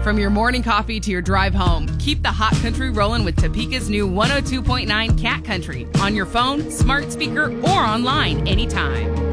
From your morning coffee to your drive home, keep the hot country rolling with Topeka's new 102.9 Cat Country on your phone, smart speaker, or online anytime.